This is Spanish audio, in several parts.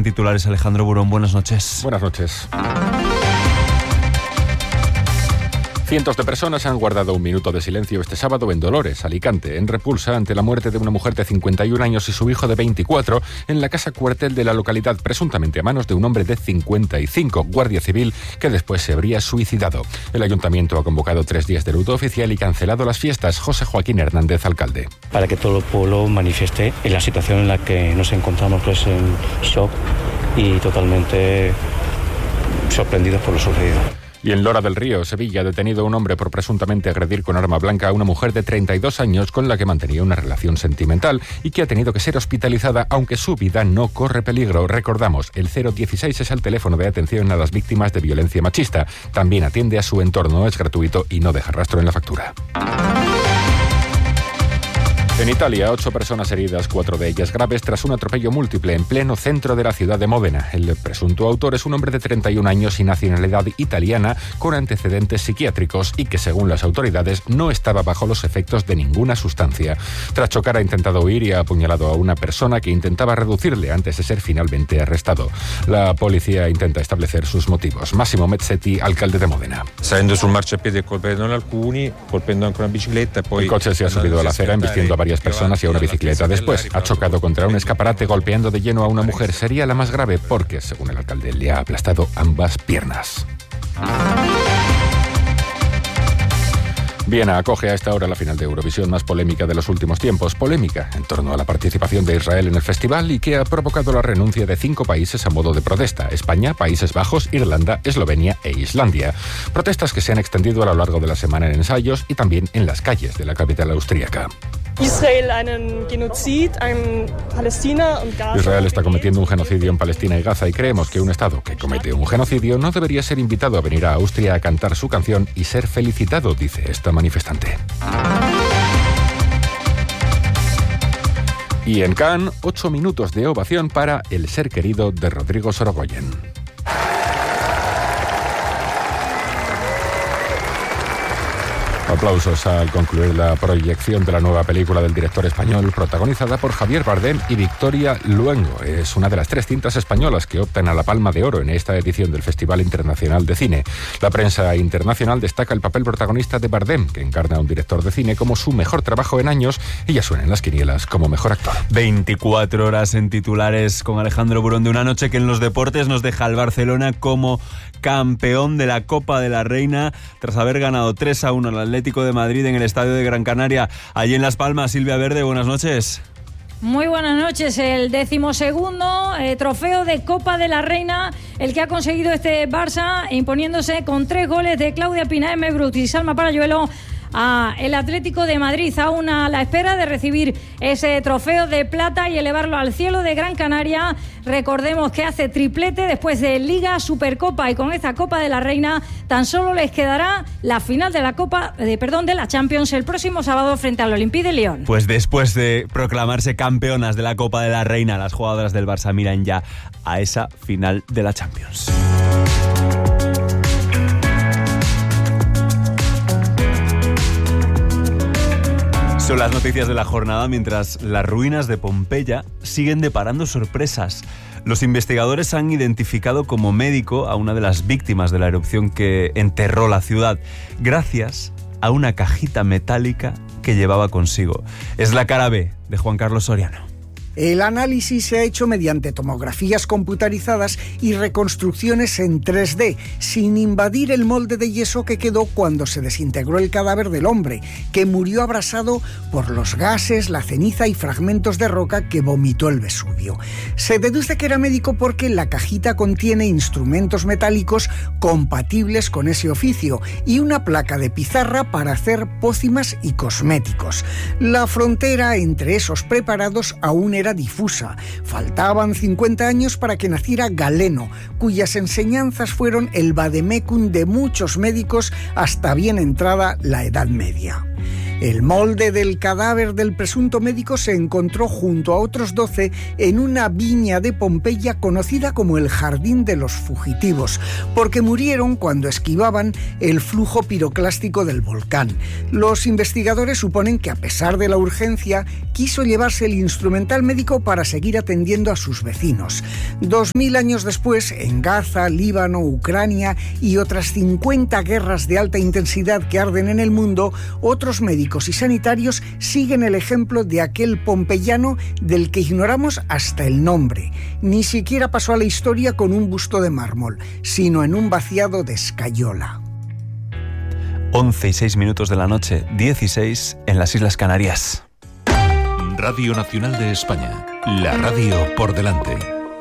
en titulares, Alejandro Burón. Buenas noches. Buenas noches. Cientos de personas han guardado un minuto de silencio este sábado en Dolores, Alicante, en repulsa ante la muerte de una mujer de 51 años y su hijo de 24 en la casa cuartel de la localidad, presuntamente a manos de un hombre de 55, guardia civil, que después se habría suicidado. El ayuntamiento ha convocado 3 días de luto oficial y cancelado las fiestas. José Joaquín Hernández, alcalde. Para que todo el pueblo manifieste en la situación en la que nos encontramos, pues en shock y totalmente sorprendidos por lo sucedido. Y en Lora del Río, Sevilla, ha detenido un hombre por presuntamente agredir con arma blanca a una mujer de 32 años con la que mantenía una relación sentimental y que ha tenido que ser hospitalizada, aunque su vida no corre peligro. Recordamos, el 016 es el teléfono de atención a las víctimas de violencia machista. También atiende a su entorno, es gratuito y no deja rastro en la factura. En Italia, 8 personas heridas, 4 de ellas graves, tras un atropello múltiple en pleno centro de la ciudad de Módena. El presunto autor es un hombre de 31 años y nacionalidad italiana con antecedentes psiquiátricos y que, según las autoridades, no estaba bajo los efectos de ninguna sustancia. Tras chocar, ha intentado huir y ha apuñalado a una persona que intentaba reducirle antes de ser finalmente arrestado. La policía intenta establecer sus motivos. Massimo Mezzetti, alcalde de Módena. Salendo sul marciapiede colpendo alcuni, colpendo anche una bicicletta. El coche se ha subido a la acera embistiendo a varias personas y a una bicicleta. Después ha chocado contra un escaparate golpeando de lleno a una mujer. Sería la más grave porque, según el alcalde, le ha aplastado ambas piernas. Viena acoge a esta hora la final de Eurovisión más polémica de los últimos tiempos. Polémica en torno a la participación de Israel en el festival y que ha provocado la renuncia de 5 países a modo de protesta: España, Países Bajos, Irlanda, Eslovenia e Islandia. Protestas que se han extendido a lo largo de la semana en ensayos y también en las calles de la capital austríaca. Israel está cometiendo un genocidio en Palestina y Gaza y creemos que un Estado que comete un genocidio no debería ser invitado a venir a Austria a cantar su canción y ser felicitado, dice esta manifestante. Y en Cannes, 8 minutos de ovación para El ser querido de Rodrigo Sorogoyen. Aplausos al concluir la proyección de la nueva película del director español, protagonizada por Javier Bardem y Victoria Luengo. Es una de las 3 cintas españolas que optan a la Palma de Oro en esta edición del Festival Internacional de Cine. La prensa internacional destaca el papel protagonista de Bardem, que encarna a un director de cine como su mejor trabajo en años, y ya suena en las quinielas como mejor actor. 24 horas en titulares con Alejandro Burón, de una noche que en los deportes nos deja al Barcelona como campeón de la Copa de la Reina tras haber ganado 3-1 al Atlético de Madrid en el Estadio de Gran Canaria. Allí en Las Palmas, Silvia Verde, buenas noches. Muy buenas noches. El 12º trofeo de Copa de la Reina, el que ha conseguido este Barça, imponiéndose con 3 goles de Claudia Pinaeme Brut y Salma Parayuelo a el Atlético de Madrid, aún a la espera de recibir ese trofeo de plata y elevarlo al cielo de Gran Canaria. Recordemos que hace triplete después de Liga, Supercopa, y con esta Copa de la Reina tan solo les quedará la final de de la Champions el próximo sábado frente al Olympique de Lyon. Pues después de proclamarse campeonas de la Copa de la Reina, las jugadoras del Barça miran ya a esa final de la Champions. Son las noticias de la jornada, mientras las ruinas de Pompeya siguen deparando sorpresas. Los investigadores han identificado como médico a una de las víctimas de la erupción que enterró la ciudad, gracias a una cajita metálica que llevaba consigo. Es la cara B de Juan Carlos Soriano. El análisis se ha hecho mediante tomografías computarizadas y reconstrucciones en 3D, sin invadir el molde de yeso que quedó cuando se desintegró el cadáver del hombre, que murió abrasado por los gases, la ceniza y fragmentos de roca que vomitó el Vesubio. Se deduce que era médico porque la cajita contiene instrumentos metálicos compatibles con ese oficio y una placa de pizarra para hacer pócimas y cosméticos. La frontera entre esos preparados aún era difusa. Faltaban 50 años para que naciera Galeno, cuyas enseñanzas fueron el vademecum de muchos médicos hasta bien entrada la Edad Media. El molde del cadáver del presunto médico se encontró junto a otros 12 en una viña de Pompeya conocida como el Jardín de los Fugitivos, porque murieron cuando esquivaban el flujo piroclástico del volcán. Los investigadores suponen que, a pesar de la urgencia, quiso llevarse el instrumental médico para seguir atendiendo a sus vecinos. 2000 años después, en Gaza, Líbano, Ucrania y otras 50 guerras de alta intensidad que arden en el mundo, otros médicos y sanitarios siguen el ejemplo de aquel pompeyano del que ignoramos hasta el nombre. Ni siquiera pasó a la historia con un busto de mármol, sino en un vaciado de escayola. 11:06 de la noche, 16 en las Islas Canarias. Radio Nacional de España, la radio por delante.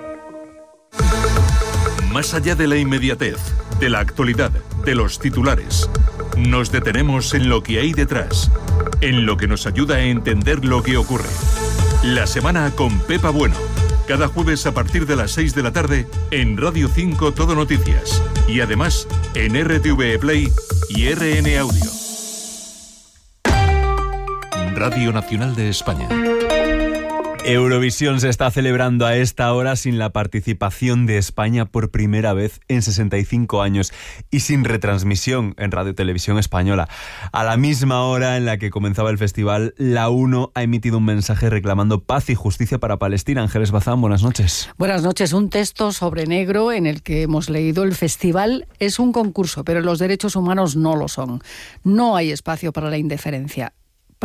Más allá de la inmediatez, de la actualidad, de los titulares, nos detenemos en lo que hay detrás, en lo que nos ayuda a entender lo que ocurre. La semana con Pepa Bueno, cada jueves a partir de las 6 de la tarde en Radio 5 Todo Noticias y además en RTV Play y RN Audio. Radio Nacional de España. Eurovisión se está celebrando a esta hora sin la participación de España por primera vez en 65 años y sin retransmisión en Radio Televisión Española. A la misma hora en la que comenzaba el festival, la UNO ha emitido un mensaje reclamando paz y justicia para Palestina. Ángeles Bazán, buenas noches. Buenas noches. Un texto sobre negro en el que hemos leído: el festival es un concurso, pero los derechos humanos no lo son. No hay espacio para la indiferencia.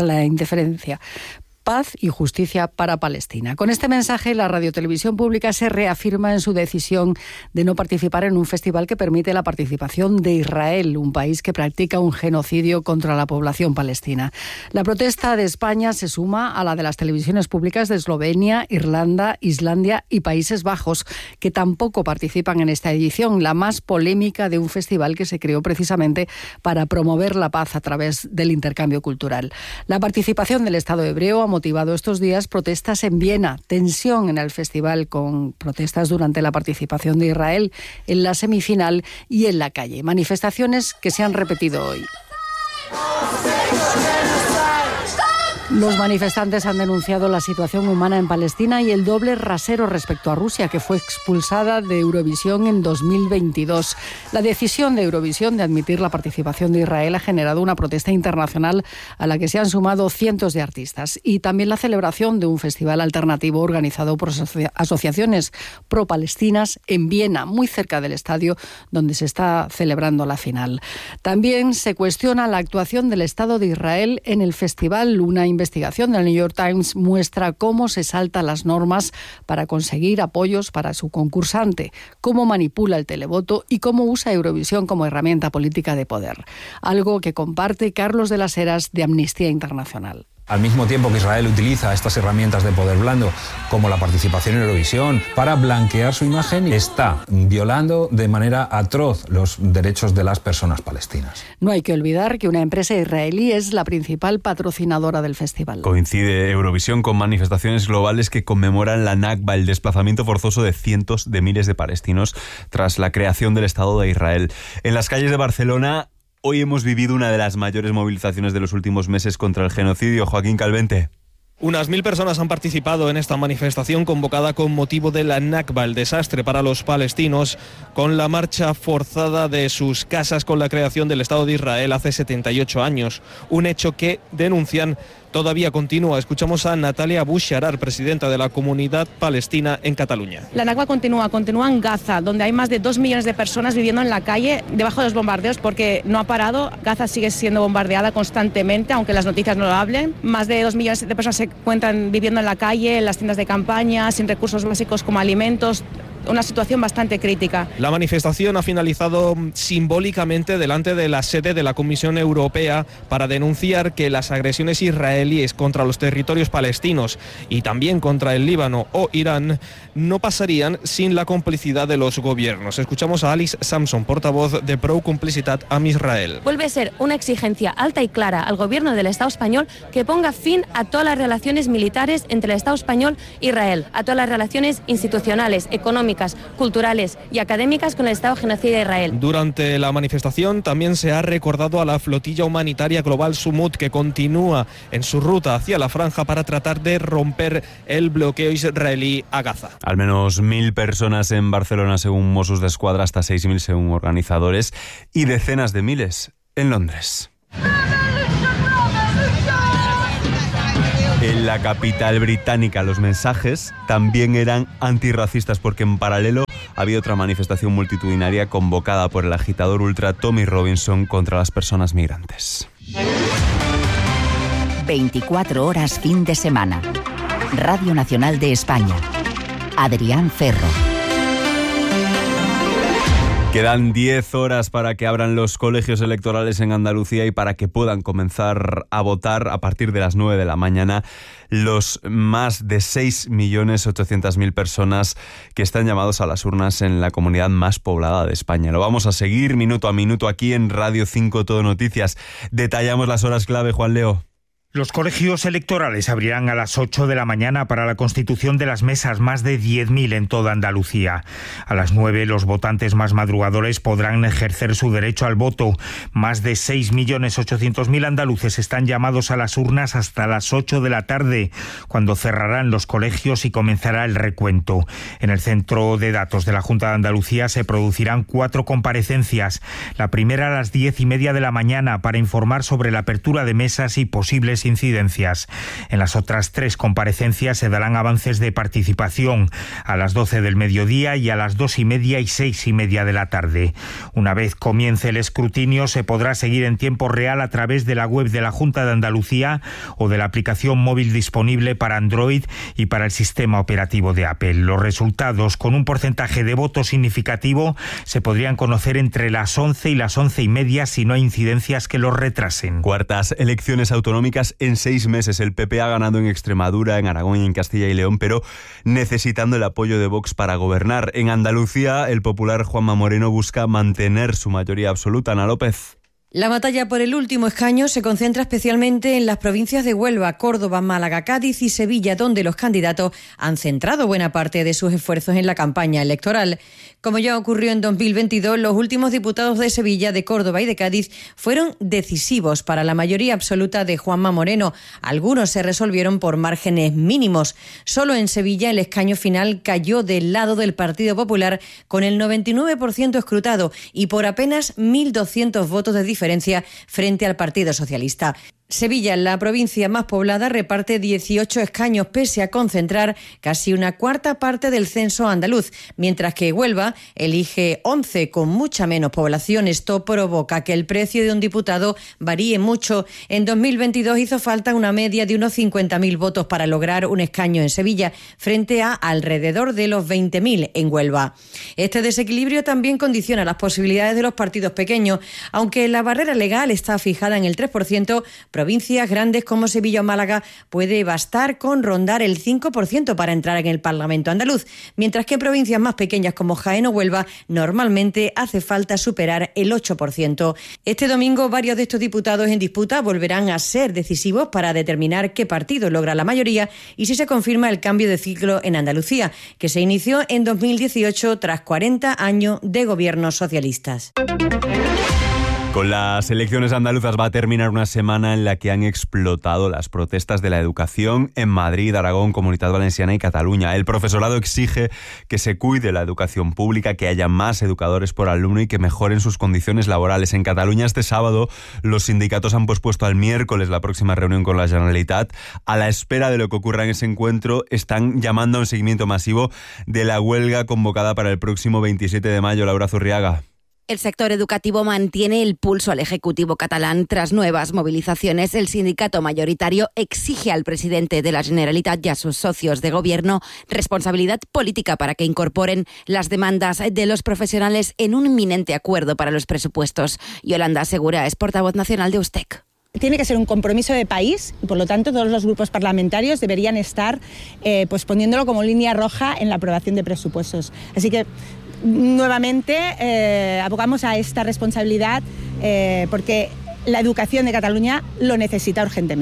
Paz y justicia para Palestina. Con este mensaje, la Radiotelevisión Pública se reafirma en su decisión de no participar en un festival que permite la participación de Israel, un país que practica un genocidio contra la población palestina. La protesta de España se suma a la de las televisiones públicas de Eslovenia, Irlanda, Islandia y Países Bajos, que tampoco participan en esta edición, la más polémica de un festival que se creó precisamente para promover la paz a través del intercambio cultural. La participación del Estado hebreo ha motivado estos días protestas en Viena, tensión en el festival con protestas durante la participación de Israel en la semifinal y en la calle. Manifestaciones que se han repetido hoy. Los manifestantes han denunciado la situación humana en Palestina y el doble rasero respecto a Rusia, que fue expulsada de Eurovisión en 2022. La decisión de Eurovisión de admitir la participación de Israel ha generado una protesta internacional a la que se han sumado cientos de artistas, y también la celebración de un festival alternativo organizado por asociaciones pro-palestinas en Viena, muy cerca del estadio donde se está celebrando la final. También se cuestiona la actuación del Estado de Israel en el festival. Una investigación del New York Times muestra cómo se salta las normas para conseguir apoyos para su concursante, cómo manipula el televoto y cómo usa Eurovisión como herramienta política de poder. Algo que comparte Carlos de las Heras, de Amnistía Internacional. Al mismo tiempo que Israel utiliza estas herramientas de poder blando, como la participación en Eurovisión, para blanquear su imagen, está violando de manera atroz los derechos de las personas palestinas. No hay que olvidar que una empresa israelí es la principal patrocinadora del festival. Coincide Eurovisión con manifestaciones globales que conmemoran la Nakba, el desplazamiento forzoso de cientos de miles de palestinos tras la creación del Estado de Israel. En las calles de Barcelona, hoy hemos vivido una de las mayores movilizaciones de los últimos meses contra el genocidio. Joaquín Calvente. Unas 1000 personas han participado en esta manifestación convocada con motivo de la Nakba, el desastre para los palestinos, con la marcha forzada de sus casas con la creación del Estado de Israel hace 78 años. Un hecho que denuncian todavía continúa. Escuchamos a Natalia Boucharar, presidenta de la Comunidad Palestina en Cataluña. La Nakba continúa en Gaza, donde hay más de 2 millones de personas viviendo en la calle debajo de los bombardeos, porque no ha parado. Gaza sigue siendo bombardeada constantemente, aunque las noticias no lo hablen. Más de 2 millones de personas se encuentran viviendo en la calle, en las tiendas de campaña, sin recursos básicos como alimentos. Una situación bastante crítica. La manifestación ha finalizado simbólicamente delante de la sede de la Comisión Europea para denunciar que las agresiones israelíes contra los territorios palestinos y también contra el Líbano o Irán no pasarían sin la complicidad de los gobiernos. Escuchamos a Alice Samson, portavoz de Pro Complicitat amb Israel. Vuelve a ser una exigencia alta y clara al gobierno del Estado español que ponga fin a todas las relaciones militares entre el Estado español e Israel, a todas las relaciones institucionales, económicas, económicas, culturales y académicas con el Estado genocida de Israel. Durante la manifestación también se ha recordado a la flotilla humanitaria global Sumut, que continúa en su ruta hacia la franja para tratar de romper el bloqueo israelí a Gaza. Al menos 1.000 personas en Barcelona según Mossos d'Esquadra, hasta 6.000 según organizadores, y decenas de miles en Londres. En la capital británica los mensajes también eran antirracistas, porque en paralelo había otra manifestación multitudinaria convocada por el agitador ultra Tommy Robinson contra las personas migrantes. 24 horas fin de semana. Radio Nacional de España. Adrián Ferro. Quedan 10 horas para que abran los colegios electorales en Andalucía y para que puedan comenzar a votar a partir de las 9 de la mañana los más de 6.800.000 personas que están llamados a las urnas en la comunidad más poblada de España. Lo vamos a seguir minuto a minuto aquí en Radio 5 Todo Noticias. Detallamos las horas clave, Juan Leo. Los colegios electorales abrirán a las 8 de la mañana para la constitución de las mesas, más de 10.000 en toda Andalucía. A las 9 los votantes más madrugadores podrán ejercer su derecho al voto. Más de 6.800.000 andaluces están llamados a las urnas hasta las 8 de la tarde, cuando cerrarán los colegios y comenzará el recuento. En el centro de datos de la Junta de Andalucía se producirán 4 comparecencias. La primera a las 10:30 de la mañana para informar sobre la apertura de mesas y posibles incidencias. En las otras 3 comparecencias se darán avances de participación a las 12 del mediodía y a las 2:30 y 6:30 de la tarde. Una vez comience el escrutinio se podrá seguir en tiempo real a través de la web de la Junta de Andalucía o de la aplicación móvil disponible para Android y para el sistema operativo de Apple. Los resultados, con un porcentaje de voto significativo, se podrían conocer entre las 11 y las 11:30 si no hay incidencias que los retrasen. Cuartas elecciones autonómicas en 6 meses. El PP ha ganado en Extremadura, en Aragón y en Castilla y León, pero necesitando el apoyo de Vox para gobernar. En Andalucía, el popular Juanma Moreno busca mantener su mayoría absoluta. Ana López. La batalla por el último escaño se concentra especialmente en las provincias de Huelva, Córdoba, Málaga, Cádiz y Sevilla, donde los candidatos han centrado buena parte de sus esfuerzos en la campaña electoral. Como ya ocurrió en 2022, los últimos diputados de Sevilla, de Córdoba y de Cádiz fueron decisivos para la mayoría absoluta de Juanma Moreno. Algunos se resolvieron por márgenes mínimos. Solo en Sevilla el escaño final cayó del lado del Partido Popular con el 99% escrutado y por apenas 1.200 votos de diferencia frente al Partido Socialista. Sevilla, la provincia más poblada, reparte 18 escaños pese a concentrar casi una cuarta parte del censo andaluz, mientras que Huelva elige 11 con mucha menos población. Esto provoca que el precio de un diputado varíe mucho. En 2022 hizo falta una media de unos 50.000 votos para lograr un escaño en Sevilla, frente a alrededor de los 20.000 en Huelva. Este desequilibrio también condiciona las posibilidades de los partidos pequeños. Aunque la barrera legal está fijada en el 3%, provincias grandes como Sevilla o Málaga puede bastar con rondar el 5% para entrar en el Parlamento andaluz, mientras que provincias más pequeñas como Jaén o Huelva normalmente hace falta superar el 8%. Este domingo varios de estos diputados en disputa volverán a ser decisivos para determinar qué partido logra la mayoría y si se confirma el cambio de ciclo en Andalucía, que se inició en 2018 tras 40 años de gobiernos socialistas. Con las elecciones andaluzas va a terminar una semana en la que han explotado las protestas de la educación en Madrid, Aragón, Comunitat Valenciana y Cataluña. El profesorado exige que se cuide la educación pública, que haya más educadores por alumno y que mejoren sus condiciones laborales. En Cataluña este sábado los sindicatos han pospuesto al miércoles la próxima reunión con la Generalitat. A la espera de lo que ocurra en ese encuentro, están llamando a un seguimiento masivo de la huelga convocada para el próximo 27 de mayo. Laura Zurriaga. El sector educativo mantiene el pulso al Ejecutivo catalán. Tras nuevas movilizaciones, el sindicato mayoritario exige al presidente de la Generalitat y a sus socios de gobierno responsabilidad política para que incorporen las demandas de los profesionales en un inminente acuerdo para los presupuestos. Yolanda Segura es portavoz nacional de USTEC. Tiene que ser un compromiso de país y, por lo tanto, todos los grupos parlamentarios deberían estar poniéndolo como línea roja en la aprobación de presupuestos. Así que, nuevamente, abogamos a esta responsabilidad porque la educación de Cataluña lo necesita urgentemente.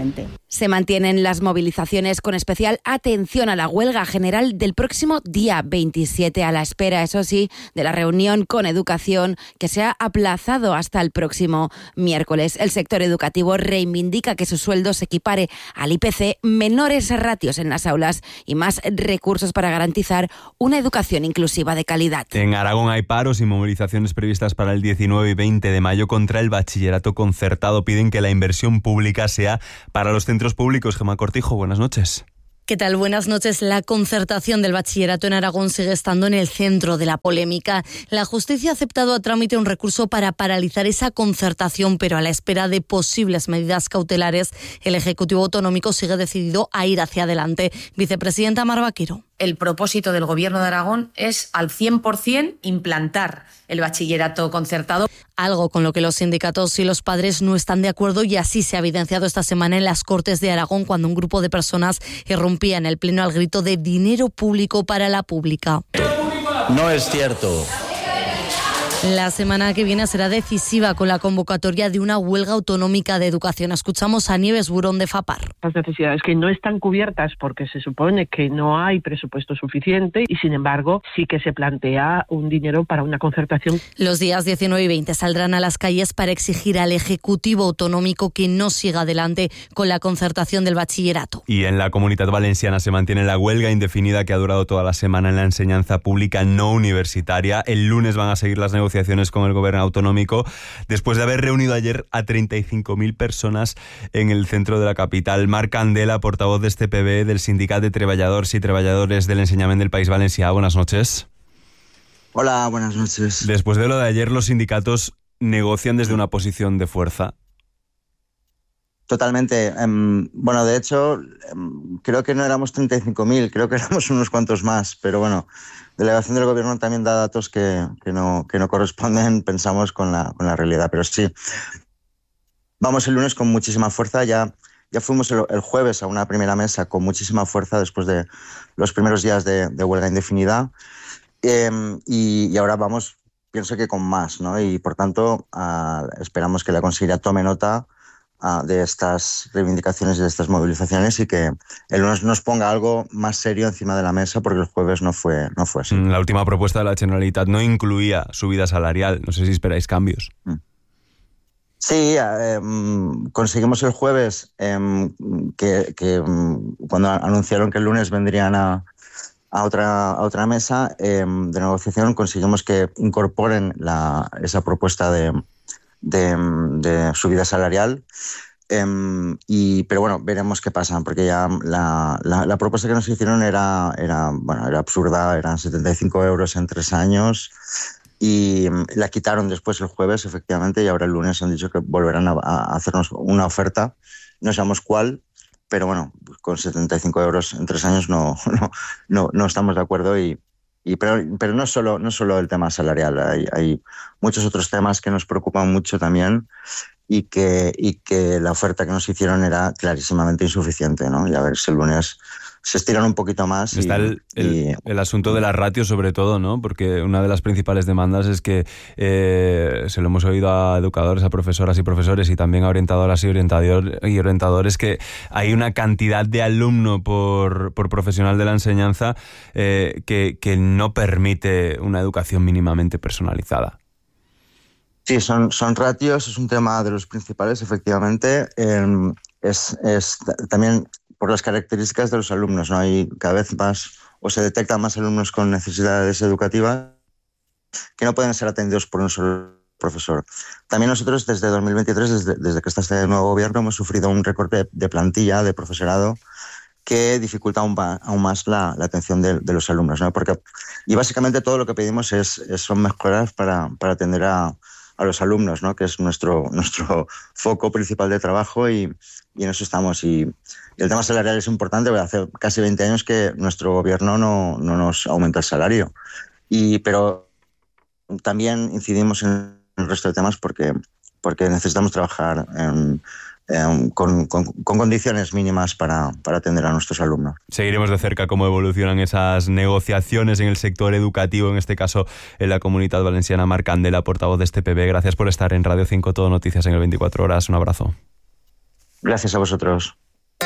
Se mantienen las movilizaciones con especial atención a la huelga general del próximo día 27, a la espera, eso sí, de la reunión con Educación que se ha aplazado hasta el próximo miércoles. El sector educativo reivindica que su sueldo se equipare al IPC, menores ratios en las aulas y más recursos para garantizar una educación inclusiva de calidad. En Aragón hay paros y movilizaciones previstas para el 19 y 20 de mayo contra el bachillerato concertado. Piden que la inversión pública sea para los centros públicos. Gemma Cortijo, buenas noches. ¿Qué tal? Buenas noches. La concertación del bachillerato en Aragón sigue estando en el centro de la polémica. La justicia ha aceptado a trámite un recurso para paralizar esa concertación, pero a la espera de posibles medidas cautelares, el Ejecutivo Autonómico sigue decidido a ir hacia adelante. Vicepresidenta Mar Vaquero. El propósito del Gobierno de Aragón es al 100% implantar el bachillerato concertado. Algo con lo que los sindicatos y los padres no están de acuerdo, y así se ha evidenciado esta semana en las Cortes de Aragón cuando un grupo de personas irrumpía en el pleno al grito de dinero público para la pública. No es cierto. La semana que viene será decisiva con la convocatoria de una huelga autonómica de educación. Escuchamos a Nieves Burón de FAPAR. Las necesidades que no están cubiertas porque se supone que no hay presupuesto suficiente y, sin embargo, sí que se plantea un dinero para una concertación. Los días 19 y 20 saldrán a las calles para exigir al Ejecutivo Autonómico que no siga adelante con la concertación del bachillerato. Y en la Comunitat Valenciana se mantiene la huelga indefinida que ha durado toda la semana en la enseñanza pública no universitaria. El lunes van a seguir las negociaciones con el gobierno autonómico después de haber reunido ayer a 35.000 personas en el centro de la capital. Marc Candela, portavoz de este PB del Sindicat de Treballadors y Treballadores del Enseñament del País Valencià. Buenas noches. Hola, buenas noches. Después de lo de ayer, los sindicatos negocian desde una posición de fuerza. Totalmente. Bueno, de hecho, creo que no éramos 35.000, creo que éramos unos cuantos más, pero bueno, la delegación del gobierno también da datos que no corresponden, pensamos, con la realidad, pero sí. Vamos el lunes con muchísima fuerza, ya fuimos el jueves a una primera mesa con muchísima fuerza después de los primeros días de huelga indefinida, y ahora vamos, pienso que con más, ¿no? Y por tanto esperamos que la Consellería tome nota de estas reivindicaciones y de estas movilizaciones y que el lunes nos ponga algo más serio encima de la mesa, porque el jueves no fue así. La última propuesta de la Generalitat no incluía subida salarial. No sé si esperáis cambios. Sí, conseguimos el jueves que cuando anunciaron que el lunes vendrían a otra mesa de negociación, conseguimos que incorporen esa propuesta de subida salarial, pero bueno, veremos qué pasa, porque ya la propuesta que nos hicieron era absurda, eran 75 euros en 3 años, y la quitaron después el jueves, efectivamente, y ahora el lunes han dicho que volverán a hacernos una oferta, no sabemos cuál, pero bueno, con 75 euros en 3 años no estamos de acuerdo. Pero no solo el tema salarial, hay muchos otros temas que nos preocupan mucho también, y que la oferta que nos hicieron era clarísimamente insuficiente, ¿no? Y a ver si el lunes se estiran un poquito más. Está el asunto de las ratios, sobre todo, ¿no? Porque una de las principales demandas es que se lo hemos oído a educadores, a profesoras y profesores, y también a orientadoras y orientadores, que hay una cantidad de alumno por profesional de la enseñanza que no permite una educación mínimamente personalizada. Sí, son ratios, es un tema de los principales, efectivamente. Es también por las características de los alumnos, ¿no? Hay cada vez más, o se detectan más alumnos con necesidades educativas que no pueden ser atendidos por un solo profesor. También nosotros desde 2023, desde que está este nuevo gobierno, hemos sufrido un recorte de plantilla, de profesorado, que dificulta aún más la atención de los alumnos, ¿no? Y básicamente todo lo que pedimos son mejoras para atender a los alumnos, ¿no? Que es nuestro foco principal de trabajo, y en eso estamos. Y el tema salarial es importante, porque hace casi 20 años que nuestro gobierno no nos aumenta el salario. Pero también incidimos en el resto de temas porque necesitamos trabajar con condiciones mínimas para atender a nuestros alumnos. Seguiremos de cerca cómo evolucionan esas negociaciones en el sector educativo, en este caso en la Comunitat Valenciana. Marc Candela, portavoz de este PB, gracias por estar en Radio 5 Todo Noticias en el 24 Horas. Un abrazo. Gracias a vosotros.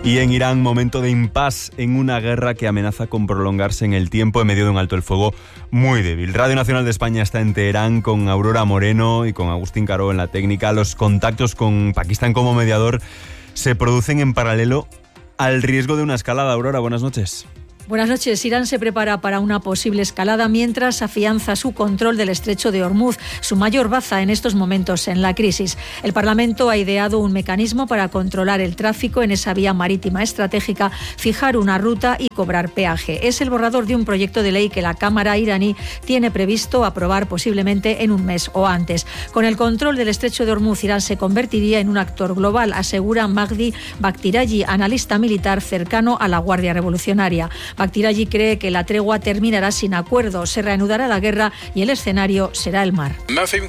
Y en Irán, momento de impasse en una guerra que amenaza con prolongarse en el tiempo en medio de un alto el fuego muy débil. Radio Nacional de España está en Teherán con Aurora Moreno y con Agustín Caro en la técnica. Los contactos con Pakistán como mediador se producen en paralelo al riesgo de una escalada. Aurora, buenas noches. Buenas noches. Irán se prepara para una posible escalada mientras afianza su control del estrecho de Hormuz, su mayor baza en estos momentos en la crisis. El Parlamento ha ideado un mecanismo para controlar el tráfico en esa vía marítima estratégica, fijar una ruta y cobrar peaje. Es el borrador de un proyecto de ley que la Cámara iraní tiene previsto aprobar posiblemente en un mes o antes. Con el control del estrecho de Hormuz, Irán se convertiría en un actor global, asegura Magdi Bakhtiari, analista militar cercano a la Guardia Revolucionaria. Bakhtiari cree que la tregua terminará sin acuerdo, se reanudará la guerra y el escenario será el mar.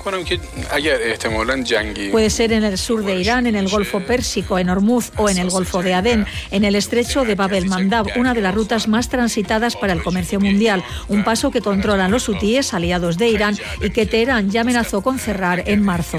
Puede ser en el sur de Irán, en el Golfo Pérsico, en Hormuz o en el Golfo de Adén, en el estrecho de Bab el-Mandab, una de las rutas más transitadas para el comercio mundial, un paso que controlan los hutíes, aliados de Irán, y que Teherán ya amenazó con cerrar en marzo.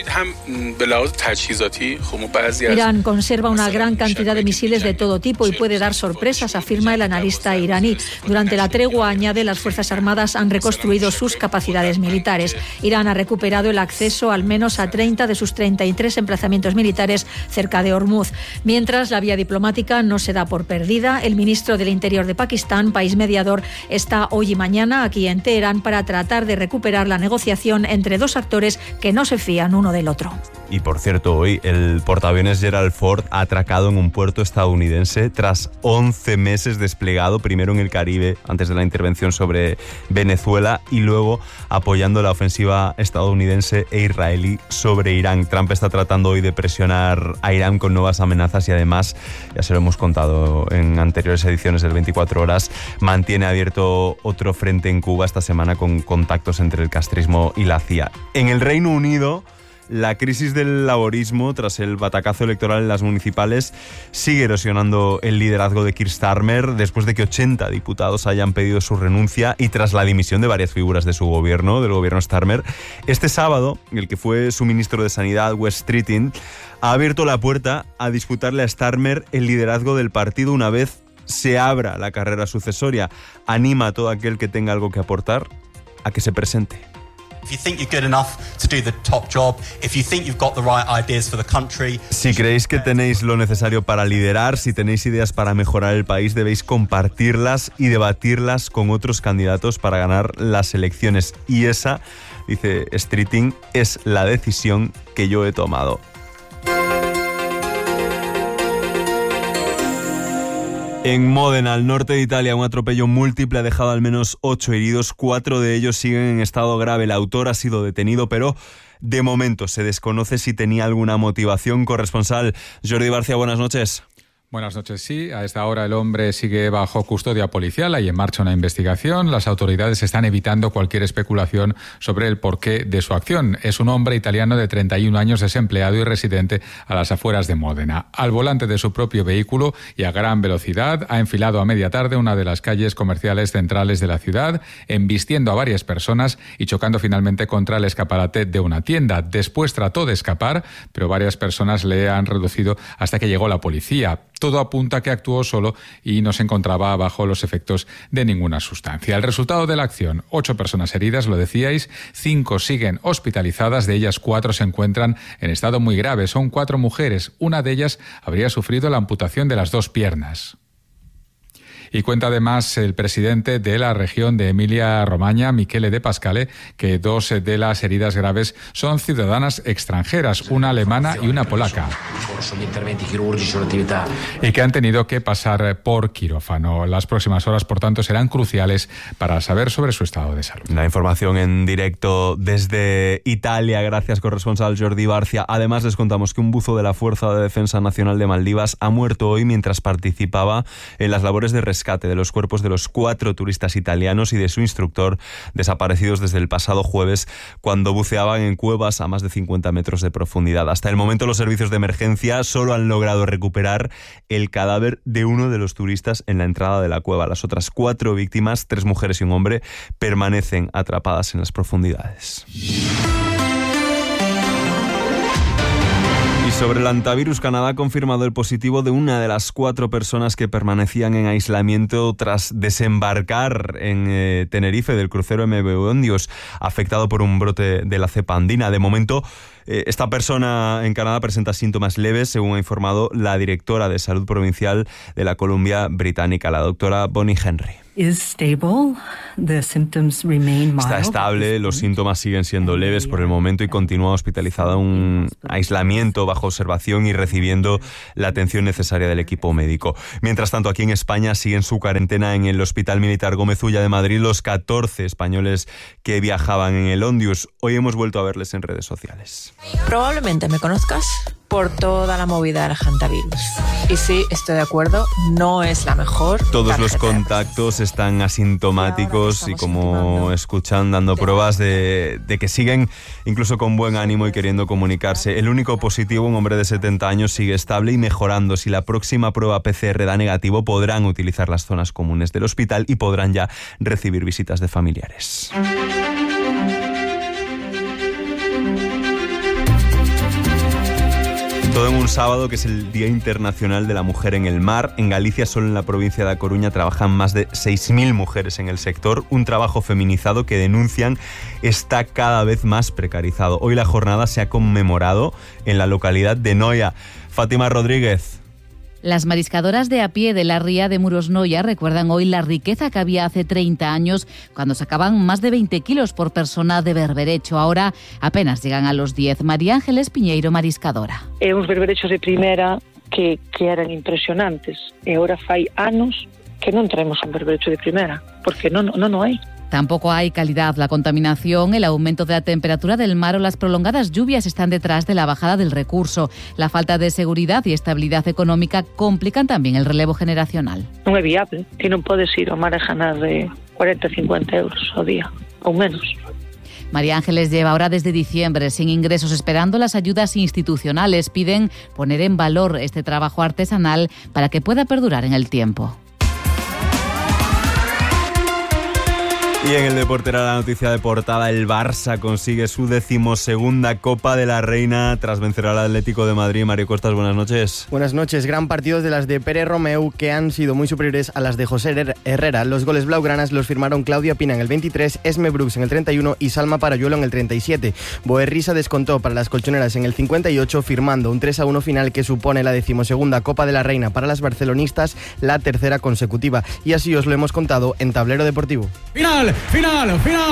Irán conserva una gran cantidad de misiles de todo tipo y puede dar sorpresas, afirma el analista iraní. Durante la tregua, añade, las Fuerzas Armadas han reconstruido sus capacidades militares. Irán ha recuperado el acceso al menos a 30 de sus 33 emplazamientos militares cerca de Hormuz. Mientras, la vía diplomática no se da por perdida. El ministro del Interior de Pakistán, país mediador, está hoy y mañana aquí en Teherán para tratar de recuperar la negociación entre dos actores que no se fían uno del otro. Y por cierto, hoy el portaaviones Gerald Ford ha atracado en un puerto estadounidense tras 11 meses desplegado, primero en el Caribe, antes de la intervención sobre Venezuela, y luego apoyando la ofensiva estadounidense e israelí sobre Irán. Trump está tratando hoy de presionar a Irán con nuevas amenazas y además, ya se lo hemos contado en anteriores ediciones del 24 horas, mantiene abierto otro frente en Cuba esta semana con contactos entre el castrismo y la CIA. En el Reino Unido, la crisis del laborismo tras el batacazo electoral en las municipales sigue erosionando el liderazgo de Keir Starmer después de que 80 diputados hayan pedido su renuncia y tras la dimisión de varias figuras de su gobierno, del gobierno Starmer. Este sábado, el que fue su ministro de Sanidad, Wes Streeting, ha abierto la puerta a disputarle a Starmer el liderazgo del partido una vez se abra la carrera sucesoria. Anima a todo aquel que tenga algo que aportar a que se presente. Si creéis que tenéis lo necesario para liderar, si tenéis ideas para mejorar el país, debéis compartirlas y debatirlas con otros candidatos para ganar las elecciones. Y esa, dice Streeting, es la decisión que yo he tomado. En Módena, al norte de Italia, un atropello múltiple ha dejado al menos 8 heridos. 4 de ellos siguen en estado grave. El autor ha sido detenido, pero de momento se desconoce si tenía alguna motivación. Corresponsal Jordi Barcia, buenas noches. Buenas noches. Sí, a esta hora el hombre sigue bajo custodia policial. Hay en marcha una investigación. Las autoridades están evitando cualquier especulación sobre el porqué de su acción. Es un hombre italiano de 31 años, desempleado y residente a las afueras de Módena. Al volante de su propio vehículo y a gran velocidad, ha enfilado a media tarde una de las calles comerciales centrales de la ciudad, embistiendo a varias personas y chocando finalmente contra el escaparate de una tienda. Después trató de escapar, pero varias personas le han reducido hasta que llegó la policía. Todo apunta a que actuó solo y no se encontraba bajo los efectos de ninguna sustancia. El resultado de la acción: 8 personas heridas, lo decíais, 5 siguen hospitalizadas, de ellas 4 se encuentran en estado muy grave. Son 4 mujeres, una de ellas habría sufrido la amputación de las 2 piernas. Y cuenta además el presidente de la región de Emilia-Romagna, Michele De Pascale, que 2 de las heridas graves son ciudadanas extranjeras, una alemana y una polaca, y que han tenido que pasar por quirófano. Las próximas horas, por tanto, serán cruciales para saber sobre su estado de salud. La información en directo desde Italia. Gracias, corresponsal Jordi Barcia. Además, les contamos que un buzo de la Fuerza de Defensa Nacional de Maldivas ha muerto hoy mientras participaba en las labores de rescate de los cuerpos de los 4 turistas italianos y de su instructor, desaparecidos desde el pasado jueves cuando buceaban en cuevas a más de 50 metros de profundidad. Hasta el momento, los servicios de emergencia solo han logrado recuperar el cadáver de uno de los turistas en la entrada de la cueva. Las otras 4 víctimas, 3 mujeres y un hombre, permanecen atrapadas en las profundidades. Y sobre el hantavirus, Canadá ha confirmado el positivo de una de las 4 personas que permanecían en aislamiento tras desembarcar en Tenerife del crucero MV Ondios, afectado por un brote de la cepa andina. De momento, esta persona en Canadá presenta síntomas leves, según ha informado la directora de Salud Provincial de la Columbia Británica, la doctora Bonnie Henry. Está estable, los síntomas siguen siendo leves por el momento y continúa hospitalizada en un aislamiento bajo observación y recibiendo la atención necesaria del equipo médico. Mientras tanto, aquí en España siguen su cuarentena en el Hospital Militar Gómez Ulla de Madrid los 14 españoles que viajaban en el Ondius. Hoy hemos vuelto a verles en redes sociales. Probablemente me conozcas por toda la movida del hantavirus. Y sí, estoy de acuerdo, no es la mejor. Todos los contactos están asintomáticos y, como escuchan, dando pruebas de que siguen incluso con buen ánimo y queriendo comunicarse. El único positivo, un hombre de 70 años, sigue estable y mejorando. Si la próxima prueba PCR da negativo, podrán utilizar las zonas comunes del hospital y podrán ya recibir visitas de familiares. Todo en un sábado que es el Día Internacional de la Mujer en el Mar. En Galicia, solo en la provincia de A Coruña, trabajan más de 6.000 mujeres en el sector. Un trabajo feminizado que denuncian está cada vez más precarizado. Hoy la jornada se ha conmemorado en la localidad de Noia. Fátima Rodríguez. Las mariscadoras de a pie de la ría de Murosnoia recuerdan hoy la riqueza que había hace 30 años, cuando sacaban más de 20 kilos por persona de berberecho. Ahora apenas llegan a los 10. María Ángeles Piñeiro, mariscadora. Uns berberechos de primeira que eran impresionantes. E agora fai anos que non traemos un berberecho de primeira, porque non hai. Tampoco hay calidad. La contaminación, el aumento de la temperatura del mar o las prolongadas lluvias están detrás de la bajada del recurso. La falta de seguridad y estabilidad económica complican también el relevo generacional. Non é viable. Ti non podes ir ao mar a ganar de 40, 50 euros ao día, ou menos. María Ángeles lleva ahora desde diciembre sin ingresos, esperando las ayudas institucionales. Piden poner en valor este trabajo artesanal para que pueda perdurar en el tiempo. Y en el deporte era la noticia de portada: el Barça consigue su 12ª Copa de la Reina tras vencer al Atlético de Madrid. Mario Costas, buenas noches. Buenas noches. Gran partido de las de Pere Romeu, que han sido muy superiores a las de José Herrera. Los goles blaugranas los firmaron Claudia Pina en el 23, Esme Brooks en el 31 y Salma Parayuelo en el 37. Boerrisa descontó para las colchoneras en el 58, firmando un 3-1 final que supone la 12ª Copa de la Reina para las barcelonistas, la tercera consecutiva. Y así os lo hemos contado en Tablero Deportivo. Final.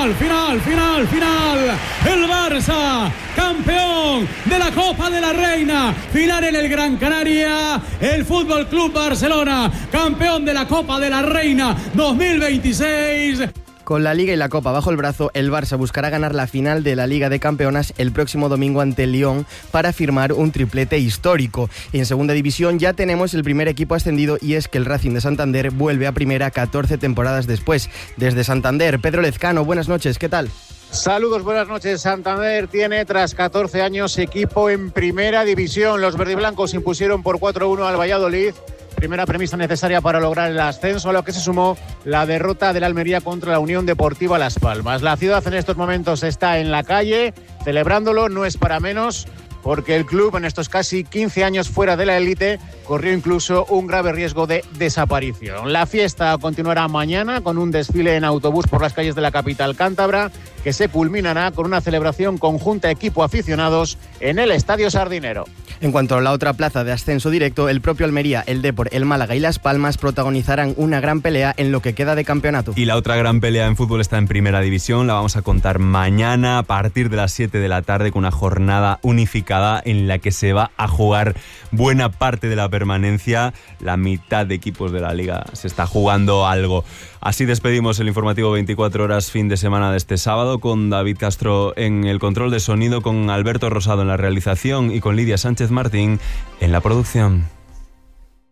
El Barça, campeón de la Copa de la Reina. Final en el Gran Canaria. El Fútbol Club Barcelona, campeón de la Copa de la Reina 2026. Con la Liga y la Copa bajo el brazo, el Barça buscará ganar la final de la Liga de Campeonas el próximo domingo ante el Lyon para firmar un triplete histórico. Y en segunda división ya tenemos el primer equipo ascendido, y es que el Racing de Santander vuelve a primera 14 temporadas después. Desde Santander, Pedro Lezcano, buenas noches, ¿qué tal? Saludos, buenas noches. Santander tiene tras 14 años equipo en primera división. Los verdiblancos impusieron por 4-1 al Valladolid. Primera premisa necesaria para lograr el ascenso, a lo que se sumó la derrota del Almería contra la Unión Deportiva Las Palmas. La ciudad en estos momentos está en la calle, celebrándolo, no es para menos, porque el club en estos casi 15 años fuera de la élite corrió incluso un grave riesgo de desaparición. La fiesta continuará mañana con un desfile en autobús por las calles de la capital cántabra, que se culminará con una celebración conjunta equipo aficionados en el Estadio Sardinero. En cuanto a la otra plaza de ascenso directo, el propio Almería, el Depor, el Málaga y Las Palmas protagonizarán una gran pelea en lo que queda de campeonato. Y la otra gran pelea en fútbol está en primera división. La vamos a contar mañana a partir de las 7 de la tarde, con una jornada unificada en la que se va a jugar buena parte de la permanencia. La mitad de equipos de la liga se está jugando algo. Así despedimos el informativo 24 horas fin de semana de este sábado, con David Castro en el control de sonido, con Alberto Rosado en la realización y con Lidia Sánchez Martín en la producción.